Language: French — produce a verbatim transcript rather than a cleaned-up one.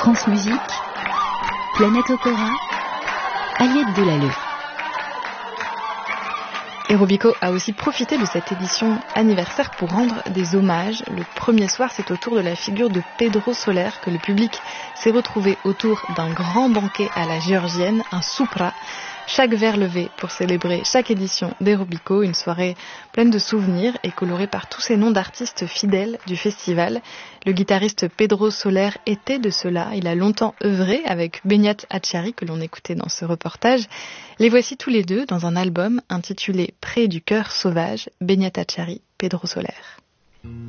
France Musique, Planète Opéra, Aliette Delalleux. Et Robico a aussi profité de cette édition anniversaire pour rendre des hommages. Le premier soir, c'est au tour de la figure de Pedro Soler que le public s'est retrouvé autour d'un grand banquet à la géorgienne, un soupra. Chaque verre levé pour célébrer chaque édition des Robico, une soirée pleine de souvenirs et colorée par tous ces noms d'artistes fidèles du festival. Le guitariste Pedro Soler était de ceux-là. Il a longtemps œuvré avec Beñat Acciari, que l'on écoutait dans ce reportage. Les voici tous les deux dans un album intitulé Près du cœur sauvage, Beñat Acciari, Pedro Soler.